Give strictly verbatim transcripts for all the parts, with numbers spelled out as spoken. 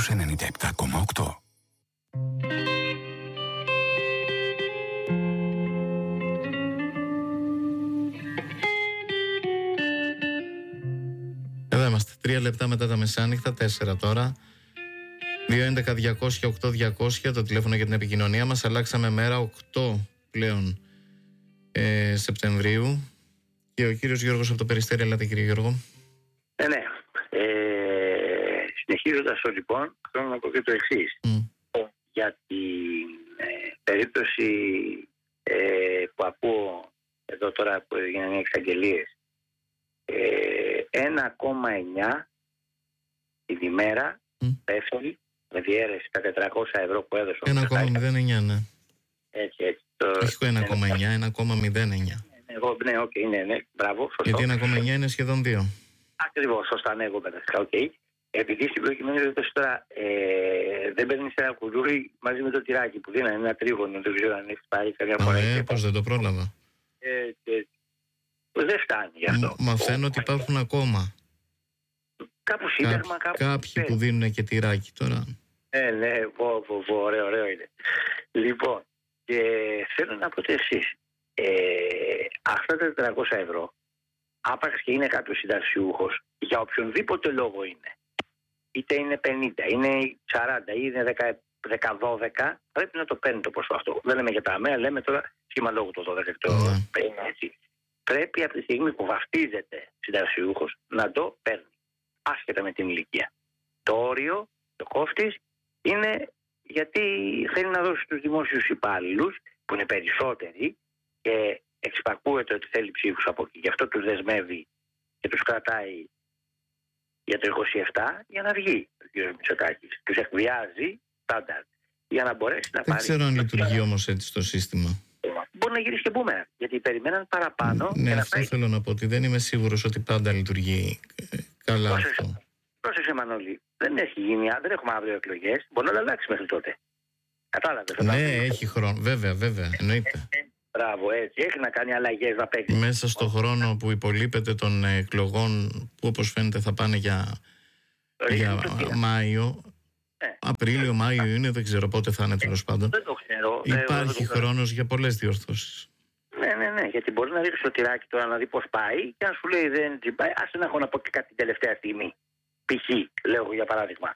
στους ενενήντα επτά κόμμα οκτώ. Εδώ είμαστε, τρία λεπτά μετά τα μεσάνυχτα, τέσσερα τώρα. δύο έντεκα διακόσια οκτώ διακόσια το τηλέφωνο για την επικοινωνία μας. Αλλάξαμε μέρα, οκτώ πλέον ε, Σεπτεμβρίου. Και ο κύριος Γιώργος από το Περιστέρι. Ελάτε, κύριε Γιώργο. Ναι, ναι. Ε, συνεχίζοντας το λοιπόν, θέλω να πω και το εξής. Mm. Για την ε, περίπτωση ε, που ακούω εδώ τώρα που έγιναν οι εξαγγελίες, ε, ένα κόμμα εννιά την ημέρα mm. πέφτει με διαίρεση τα τετρακόσια ευρώ που έδωσε. ένα κόμμα μηδέν εννιά, ναι. Έτσι, έτσι. Το... Όχι ένα κόμμα εννιά, ένα κόμμα μηδέν εννιά. Εγώ, ναι, οκ, okay, ναι, ναι, μπράβο, σωστό. Γιατί ένα κόμμα εννιά είναι σχεδόν δύο. Ακριβώς, σωστά, ναι, εγώ πέτασκα, οκ. Okay. Επειδή στην προηγούμενη περίπτωση τώρα ε, δεν παίρνει ένα κουλούρι μαζί με το τυράκι που δίνανε ένα τρίγωνο, δεν ξέρω αν έχει πάρει καμιά φορά. Ε, πώς δεν το πρόλαβα. Ε, ε, δεν φτάνει γι' αυτό. Μαθαίνω ότι υπάρχουν ακόμα. Κάπου σύνταγμα, κάπου. Κάποιοι που δίνουν και τυράκι τώρα. Ε, ναι, πω, πω, πω, ωραίο, ωραίο είναι. Λοιπόν, και θέλω να πω το εξής. Ε, αυτά τα τετρακόσια ευρώ, άπαξ και είναι κάποιος συνταξιούχος, για οποιονδήποτε λόγο είναι, είτε είναι πενήντα, είναι σαράντα ή είναι δέκα δώδεκα, πρέπει να το παίρνει το ποσό αυτό. Δεν λέμε για τα αμαία, λέμε τώρα σχήμα λόγου το δώδεκα και το πενήντα, έτσι. Πρέπει από τη στιγμή που βαφτίζεται συνταξιούχος να το παίρνει, άσχετα με την ηλικία. Το όριο, το κόφτης, είναι γιατί θέλει να δώσει στους δημόσιους υπάλληλους, που είναι περισσότεροι, και εξυπακούεται ότι θέλει ψήφους από εκεί. Γι' αυτό τους δεσμεύει και τους κρατάει για το είκοσι επτά για να βγει ο κ. Μητσοτάκης. Τους εκβιάζει στάνταρ για να μπορέσει να Δεν πάρει... Δεν ξέρω αν λειτουργεί όμως έτσι το σύστημα. Μπορεί να γυρίσει και μπούμερα, γιατί περιμέναν παραπάνω. Ναι, και αυτό να θέλω να πω, ότι δεν είμαι σίγουρος ότι πάντα λειτουργεί καλά. Πρόσεξε, αυτό. Πρόσεξε, Μανώλη. Δεν έχει γίνει, δεν έχουμε αύριο εκλογές. Μπορεί να αλλάξει μέχρι τότε. Κατάλαβες. Ναι, έχει χρόνο. Βέβαια, βέβαια. Εννοείται. Μπράβο, έτσι. Έχει να κάνει αλλαγές να παίξει. Μέσα στο χρόνο που υπολείπεται των εκλογών, που όπως φαίνεται θα πάνε για, για Μάιο. Ναι. Απρίλιο, Μάιο είναι, δεν ξέρω πότε θα είναι, τέλος πάντων. Δεν το ξέρω. Υπάρχει δεν το χρόνος για πολλές διορθώσεις. Ναι, ναι, ναι. Γιατί μπορεί να ρίξει το τυράκι τώρα να δει πώς πάει και αν σου λέει δεν τσιμπάει, άσε να έχω να πω και κάτι την τελευταία στιγμή. Π.χ. λέω για παράδειγμα.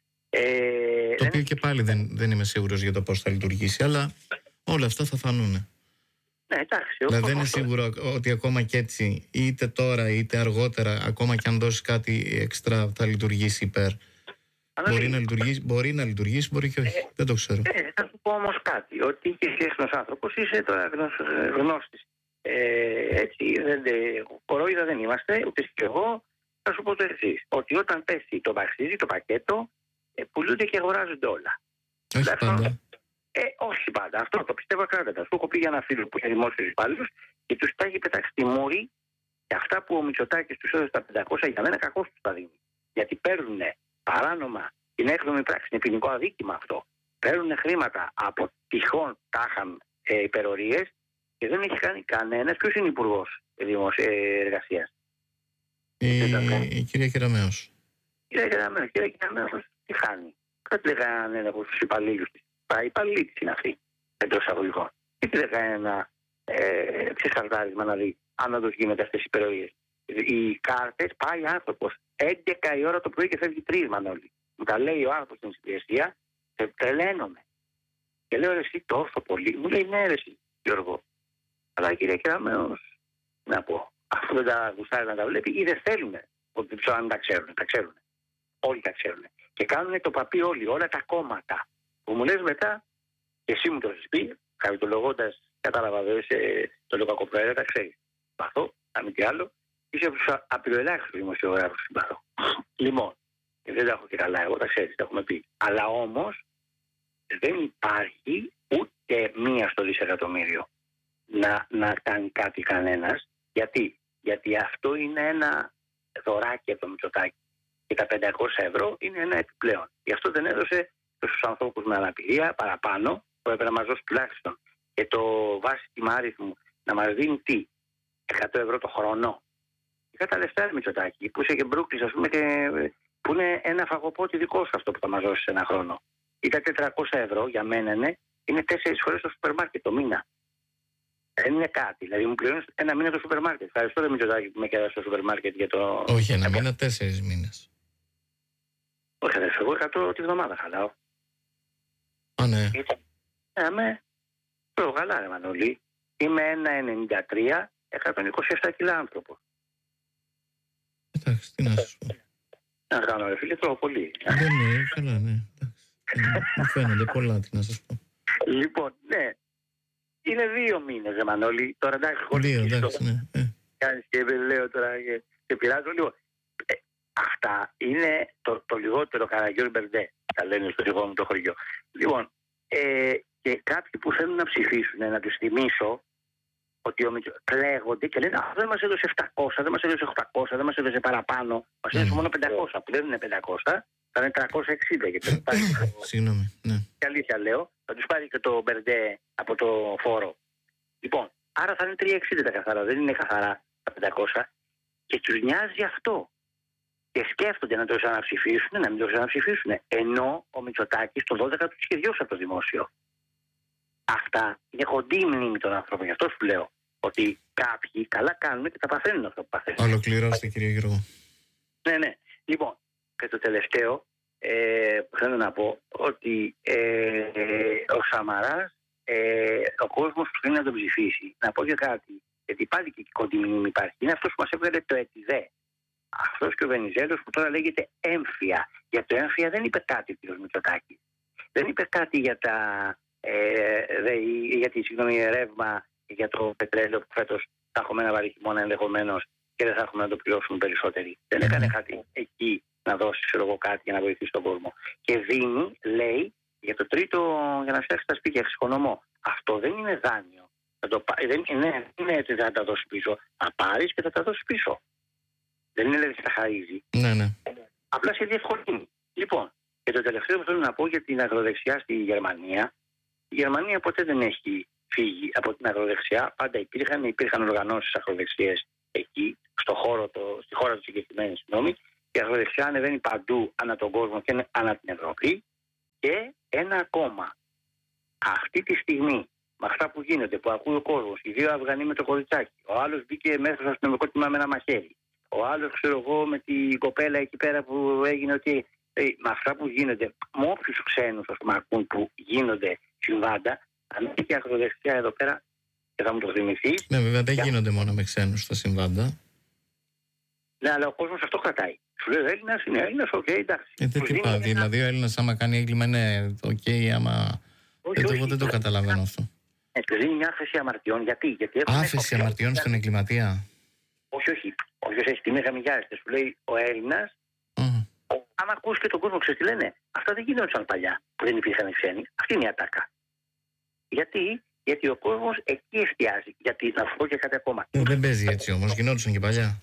Ε, το οποίο και πάλι δεν, δεν είμαι σίγουρος για το πώς θα λειτουργήσει, αλλά όλα αυτά θα φανούν. Ναι, εντάξει. Δηλαδή δεν είναι σίγουρο ότι ακόμα και έτσι, είτε τώρα είτε αργότερα, ακόμα και αν δώσει κάτι εξτρά, θα λειτουργήσει υπέρ. Μπορεί να λειτουργήσει, μπορεί να λειτουργήσει, μπορεί και όχι. Ε, δεν το ξέρω. Ε, θα σου πω όμως κάτι, ότι και εσύ ένας άνθρωπος, είσαι τώρα γνώστης. Ε, έτσι, δεν, κορόιδα δεν είμαστε, ούτε και εγώ. Θα σου πω το εξής, ότι όταν πέσει το βαξίζι, το πακέτο, ε, πουλούνται και αγοράζονται όλα. Όχι δηλαδή, πάντα. Ε, όχι πάντα. Αυτό το πιστεύω ακράδαντα. Σου έχω πει για ένα φίλο που είχε δημόσιους υπάλληλους και τους τα έχει πετάξει στη μούρη και αυτά που ο Μητσοτάκης τους έδωσε τα πεντακόσια για μένα κακώς τους τα δίνει. Γιατί παίρνουν παράνομα την έκδομη πράξη, είναι ποινικό αδίκημα αυτό. Παίρνουν χρήματα από τυχόν τάχαν ε, υπερορίες και δεν έχει κάνει κανένας. Ποιος είναι υπουργός εργασίας? Η, η κυρία Κεραμέως. Η κυρία Κεραμέως, η κυρία Κεραμέως τι χάνει? Κάτι δεν κάνει ένα από τους υπαλλήλους της. Τα υπαλλήλοι της είναι αυτή, εντός αγωγικών. Και τι δεν κάνει ένα ε, ξεσαρτάρισμα να δει αν όντως γίνεται αυτές οι υπερορίες. Οι κάρτες πάει άνθρωπος έντεκα η ώρα το πρωί και φεύγει τρεις, Μανώλη. Μου τα λέει ο άνθρωπος στην υπηρεσία και τρελαίνομαι. Και λέω, εσύ τόσο πολύ? Μου λέει, ναι, ρε εσύ, Γιώργο. Αλλά η κυρία Κεραμέως, να πω, αφού δεν τα γουστάρει να τα βλέπει ή δεν θέλουν, ότι δεν ξέρω αν τα ξέρουν. Τα ξέρουν. Όλοι τα ξέρουν. Και κάνουν το παπί όλοι, όλα τα κόμματα. Που μου λες μετά, και εσύ μου το έχεις πει, χαριτολογώντας, κατάλαβα βέβαια, το λέω κακοπροαίρετα, τα ξέρεις. Παθώ, αν μη τι άλλο, είσαι από τους απειροελάχιστους δημοσιογράφους συμπαθώ. Λοιπόν, δεν τα έχω και καλά, εγώ τα ξέρεις, τα έχουμε πει. Αλλά όμως δεν υπάρχει ούτε μία στο δισεκατομμύριο να, να κάνει κάτι κανένας. Γιατί? Γιατί αυτό είναι ένα δωράκι από το Μητσοτάκη. Και τα πεντακόσια ευρώ είναι ένα επιπλέον. Γι' αυτό δεν έδωσε στους ανθρώπους με αναπηρία παραπάνω, που έπρεπε να μας δώσει τουλάχιστον και το βάση τιμάριθμου να μας δίνει τι, εκατό ευρώ το χρόνο. Είχα τα λεφτά Μητσοτάκη, που είσαι και Μπρούκλης, ας πούμε, και που είναι ένα φαγοπότη δικό σου αυτό που θα μας δώσει ένα χρόνο. Ή τα τετρακόσια ευρώ για μένα είναι, είναι τέσσερις φορές στο σούπερ μάρκετ το μήνα. Δεν είναι κάτι. Δηλαδή μου πληρώνει ένα μήνα το σούπερ μάρκετ. Ευχαριστώ, ρε Μητσοτάκη, που με κέρασε στο σούπερ μάρκετ για το. Όχι, ένα μήνα, τέσσερις μήνες. Όχι, αδερφέ, εγώ εκατό τη βδομάδα χαλάω. Α, ναι. Ε, με. Τρώω καλά, ρε Μανώλη. Είμαι ένα ενενήντα τρία, εκατόν είκοσι επτά κιλά άνθρωπο. Εντάξει, τι να σας πω. Να κάνω, ρε φίλε, τρώω πολύ. Δεν είναι, καλά, ναι. Εντάξει. Μου φαίνονται πολλά, τι να σας πω. Λοιπόν, ναι. Είναι δύο μήνες, ρε Μανώλη. Τώρα εντάξει, δύο, εντάξει, ναι. Ε. Κάνεις και λέω τώρα και, και πειράζω λίγο. Ε, αυτά είναι το, το λιγότερο Καραγιόρι Μπερντέ, τα λένε στο δικό μου το χωριό. Λοιπόν, ε, και κάποιοι που θέλουν να ψηφίσουν, να τους θυμίσω ότι ο Μητσο... κλαίγονται και λένε «Α, δεν μας έδωσε επτακόσια, δεν μας έδωσε οχτακόσια, δεν μας έδωσε παραπάνω, μας έδωσε mm. μόνο πεντακόσια», που δεν είναι πεντακόσια, θα είναι τριακόσια εξήντα. Γιατί συγγνώμη, ναι. Και αλήθεια λέω, θα τους πάρει και το Μπερντέ από το φόρο. Λοιπόν, άρα θα είναι τριακόσια εξήντα τα καθαρά, δεν είναι καθαρά τα πεντακόσια. Και τους νοιάζει αυτό. Και σκέφτονται να το ξαναψηφίσουν, να μην το ξαναψηφίσουν. Ενώ ο Μητσοτάκης το δώδεκα του σχεδιώσει από το δημόσιο. Αυτά είναι κοντή η μνήμη των ανθρώπων. Γι' αυτό σου λέω ότι κάποιοι καλά κάνουν και τα παθαίνουν αυτό που παθαίνουν. Ολοκληρώστε, κύριε Γιώργο. Ναι, ναι. Λοιπόν, και το τελευταίο ε, που θέλω να πω ότι ε, ο Σαμαράς, ε, ο κόσμος που θέλει να τον ψηφίσει, να πω και κάτι, γιατί πάλι και κοντή μνήμη υπάρχει, είναι αυτός που μας έβγαλε το ΕΤΙΔΕ. Αυτός και ο Βενιζέλος που τώρα λέγεται έμφυα. Για το έμφυα δεν είπε κάτι ο κ. Μητσοτάκης. Δεν είπε κάτι για τα ε, δε, για τη συγγνώμη, ρεύμα και για το πετρέλαιο που φέτος θα έχουμε ένα βαρύ χειμώνα ενδεχομένως και δεν θα έχουμε να το πληρώσουμε περισσότεροι. Δεν έκανε κάτι εκεί να δώσει ξέρω εγώ κάτι για να βοηθήσει τον κόσμο. Και δίνει, λέει, για το τρίτο, για να φτιάξει τα σπίτια, εξοικονομώ. Αυτό δεν είναι δάνειο. Θα το, δεν είναι, είναι έτσι θα τα δώσει πίσω. Θα πάρεις και θα τα δώσει πίσω. Δεν είναι δηλαδή θα χαρίζει. Ναι, ναι. Απλά σε διευκολύνει. Λοιπόν, και το τελευταίο που θέλω να πω για την αγροδεξιά στη Γερμανία. Η Γερμανία ποτέ δεν έχει φύγει από την αγροδεξιά. Πάντα υπήρχαν, υπήρχαν οργανώσεις αγροδεξιές εκεί, στο χώρο, το, στη χώρα του συγκεκριμένη, συγγνώμη. Η αγροδεξιά ανεβαίνει παντού ανά τον κόσμο και ανά την Ευρώπη. Και ένα ακόμα. Αυτή τη στιγμή, με αυτά που γίνονται, που ακούει ο κόσμος, οι δύο Αφγανοί με το κοριτσάκι, ο άλλος μπήκε μέσα στο αστυνομικό τμήμα με ένα μαχαίρι. Ο άλλος, ξέρω εγώ, με την κοπέλα εκεί πέρα που έγινε ότι ε, με αυτά που γίνονται, με όποιους ξένους ας πούμε, ακούν που γίνονται συμβάντα, αν έχει και αγροδεξιά εδώ πέρα και θα μου το θυμηθείς. Ναι, βέβαια δεν για... γίνονται μόνο με ξένους τα συμβάντα. Ναι, αλλά ο κόσμος αυτό κρατάει. Σου λέει Έλληνας είναι Έλληνας, οκ, okay, εντάξει. Ε, δεν τι πάει, δηλαδή ο Έλληνας άμα κάνει έγκλημα είναι οκ, okay, άμα... Όχι, ε, όχι, εγώ δεν το όχι. καταλαβαίνω αυτό. Ε, του δίνει μια άφεση αμαρτιών. Γιατί, γιατί άφεση αμαρτιών στον εγκληματία. Όχι, όχι. Όποιος έχει τιμή χαμηλιάζεται. Σου λέει ο Έλληνας. Mm. Άμα ακούσει και τον κόσμο, ξέρει τι λένε. Αυτά δεν γίνονταν παλιά που δεν υπήρχαν ξένοι. Αυτή είναι η ατάκα. Γιατί, γιατί ο κόσμος εκεί εστιάζει. Γιατί να σου πω και κάτι ακόμα. Ε, δεν παίζει έτσι όμως, γινόντουσαν και παλιά.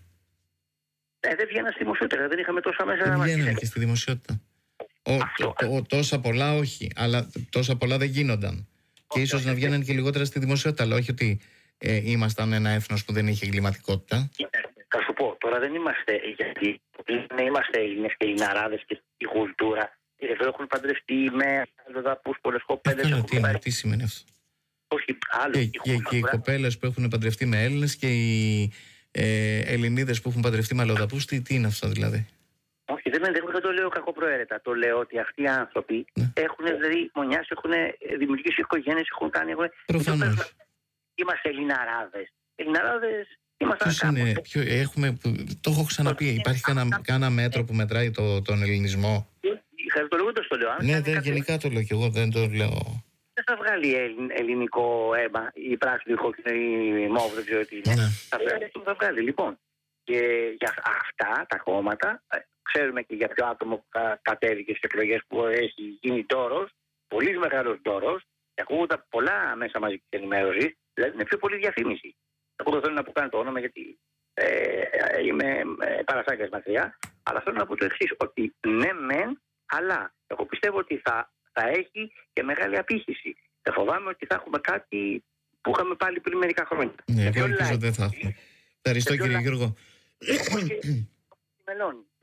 Ε, δεν βγαίναν στη δημοσιότητα, δεν είχαμε τόσα μέσα δεν να μας βγαίνανε και στη δημοσιότητα. Ο, το, το, τόσα πολλά όχι, αλλά τόσα πολλά δεν γίνονταν. Και ίσως όχι, να βγαίνανε και λιγότερα στη δημοσιότητα, αλλά όχι ότι ε, ήμασταν ένα έθνος που δεν είχε εγκληματικότητα. Θα σου πω, τώρα δεν είμαστε, γιατί δεν είμαστε Έλληνες και Ελληναράδες και η κουλτούρα. Εδώ έχουν παντρευτεί με αλλοδαπούς, πολλές κοπέλες. Ε, τι, είναι, τι σημαίνει αυτό. Όχι, άλλο. Και, και, και οι κοπέλες που έχουν παντρευτεί με Έλληνες και οι ε, Ελληνίδες που έχουν παντρευτεί με αλλοδαπούς, τι, τι είναι αυτό δηλαδή. Όχι, δεν, δεν, δεν το λέω κακοπροαίρετα. Το λέω ότι αυτοί οι άνθρωποι ναι. έχουν δηλαδή μονιάσει, έχουν δημιουργήσει οικογένειες, έχουν κάνει. Έχουν... Προφανώς. Είμαστε Ελληναράδες. Ελληναράδες είμαστε είναι, ποιο, έχουμε, το έχω ξαναπεί. Υπάρχει κανένα, κανένα μέτρο που μετράει το, τον ελληνισμό. Χαρακτολογώντας το λέω. Αν ναι, δεν, γενικά το λέω και εγώ, δεν το λέω. Δεν θα βγάλει ελληνικό αίμα, η πράσινη, η κόκκινη, η μόβ, δεν ξέρω τι είναι. Ναι. Θα, βγάλει, θα βγάλει. Λοιπόν, και για αυτά τα κόμματα, ξέρουμε και για ποιο άτομο που κατέβηκε στις εκλογές που έχει γίνει τόρος, πολύ μεγάλος τόρος, και ακούγονται πολλά μέσα μαζικής ενημέρωσης, δηλαδή είναι πιο πολύ διαφήμιση. Εγώ δεν θέλω να πω καν το όνομα γιατί ε, είμαι ε, παρασάγκας μακριά, αλλά θέλω να πω το εξής, ότι ναι μεν, αλλά εγώ πιστεύω ότι θα, θα έχει και μεγάλη απήχηση. Θα φοβάμαι ότι θα έχουμε κάτι που είχαμε πάλι πριν μερικά χρόνια. Ναι, εγώ ελπίζω δεν θα έχουμε. Ευχαριστώ κύριε Γιώργο. Μελώνει.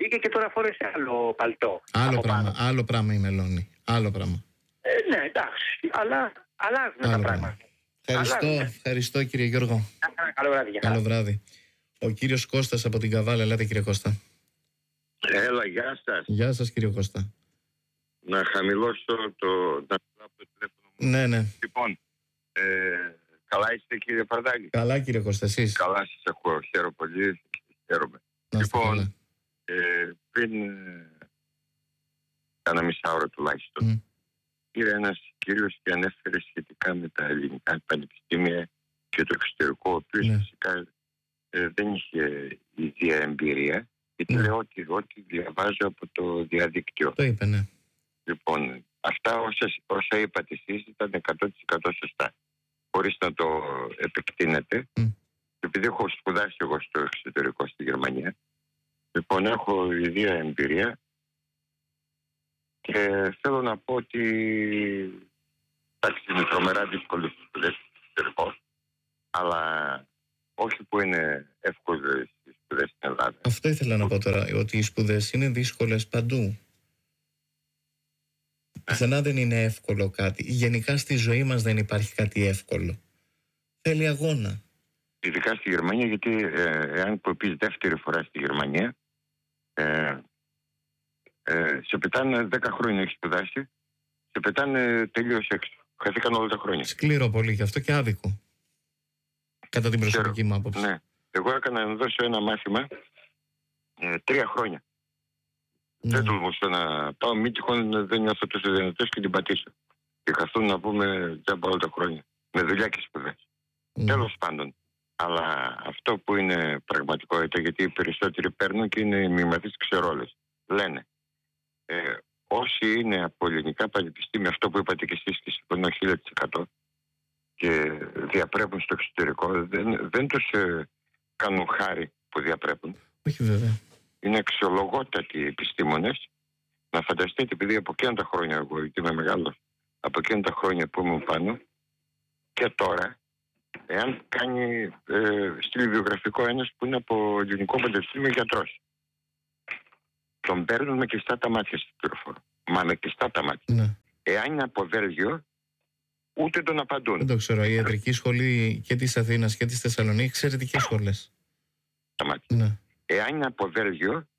Βγήκε και τώρα φόρεσε άλλο παλτό. Άλλο από πράγμα, πάνω. άλλο πράγμα η Μελώνη. Άλλο πράγμα. Ε, ναι, εντάξει. Αλλά αλλάζουν Άλλο τα πράγμα. πράγματα. Ευχαριστώ, Αλλάζουν. ευχαριστώ κύριε Γιώργο. Ένα καλό βράδυ. Για χαρά. Καλό βράδυ. Ο κύριος Κώστας από την Καβάλα. Ελάτε κύριε Κώστα. Έλα, γεια σας. Γεια σας κύριε Κώστα. Να χαμηλώσω το, να από το τηλέφωνο μου. Ναι, ναι. Λοιπόν, ε, καλά είστε κύριε Παρδάκη? Καλά κύριε Κώστα, εσείς? Καλά σας ακούω, χαίρομαι πολύ, χαίρομαι. Να είστε Λοιπόν, καλά. ε, πριν ε, κάνα μισά ώρα τουλάχιστον, Mm. πήρε ένας κύριος και ανέφερε σχετικά με τα ελληνικά πανεπιστήμια και το εξωτερικό, ο οποίος Ναι. φυσικά ε, δεν είχε ίδια εμπειρία, γιατί Ναι. λέω ότι, ότι διαβάζω από το διαδίκτυο. Το είπε, ναι. Λοιπόν, αυτά όσα, όσα είπατε εσείς ήταν εκατό τοις εκατό σωστά, χωρίς να το επεκτείνετε. Mm. Επειδή έχω σπουδάσει εγώ στο εξωτερικό στη Γερμανία, λοιπόν έχω ιδία εμπειρία και θέλω να πω ότι εντάξει, είναι τρομερά δύσκολο στις σπουδές στο εξωτερικό, αλλά όχι που είναι εύκολες οι σπουδές στην Ελλάδα. Αυτό ήθελα να πω τώρα, ότι οι σπουδές είναι δύσκολες παντού. Πουθενά δεν είναι εύκολο κάτι. Γενικά στη ζωή μας δεν υπάρχει κάτι εύκολο. Θέλει αγώνα. Ειδικά στη Γερμανία, γιατί ε, εάν πεις δεύτερη φορά στη Γερμανία, ε, ε, σε πετάνε δέκα χρόνια έχεις σπουδάσει, σε πετάνε τελείως έξω. Χαθήκαν όλα τα χρόνια. Σκληρό πολύ και αυτό και άδικο. Κατά την Ξέρω. προσωπική μου άποψη. Ναι. Εγώ έκανα να δώσω ένα μάθημα ε, τρία χρόνια. Ναι. Δεν τολμούσα να πάω, μη τυχόν δεν νιώθω τόσο δυνατός και την πατήσω. Και καθόμουν να πούμε τζάμπα όλα τα χρόνια. Με δουλειά και σπουδές. Ναι. Τέλος πάντων. Αλλά αυτό που είναι πραγματικότητα, γιατί οι περισσότεροι παίρνουν και είναι μη μαθείς ξερόλες. Λένε, ε, όσοι είναι από ελληνικά πανεπιστήμια, αυτό που είπατε και εσείς και συμφωνώ χίλια τοις εκατό, και διαπρέπουν στο εξωτερικό, δεν, δεν τους ε, κάνουν χάρη που διαπρέπουν. Όχι βέβαια. Είναι αξιολογότατοι επιστήμονες. Να φανταστείτε, επειδή από εκείνα τα χρόνια, εγώ γιατί είμαι μεγάλος, από εκείνα τα χρόνια που ήμουν πάνω και τώρα, εάν κάνει ε, στείλει βιογραφικό ένας που είναι από ελληνικό πανεπιστήμιο γιατρός, τον παίρνουν με κλειστά τα μάτια στην πληροφορία. Μα με κλειστά τα μάτια. Ναι. Εάν είναι από Βέλγιο, ούτε τον απαντούν. Δεν το ξέρω. Η ιατρική σχολή και της Αθήνας και της Θεσσαλονίκης, εξαιρετικές σχολές. Τα μάτια. Ναι. Εάν είναι από Βέλγιο,